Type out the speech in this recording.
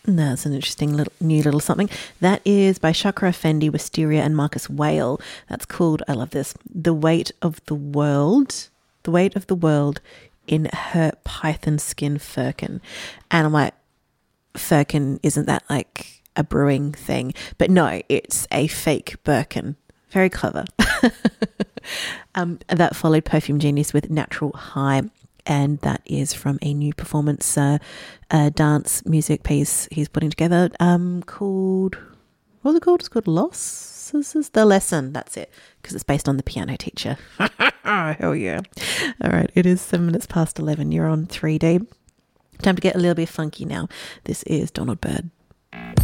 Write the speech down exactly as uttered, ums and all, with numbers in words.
That's an interesting little new little something. That is by Chakra Effendi, Wisteria, and Marcus Whale. That's called, I love this, The Weight of the World. The Weight of the World in Her Python Skin Firkin. And I'm like, firkin, isn't that like a brewing thing? But no, it's a fake Birkin. Very clever. um, that followed Perfume Genius with Natural High. And that is from a new performance uh, uh, dance music piece he's putting together um, called, what was it called? It's called Loss. This is The Lesson. That's it, because it's based on The Piano Teacher. Hell yeah. All right, it is seven minutes past eleven. You're on three D. Time to get a little bit funky now. This is Donald Byrd.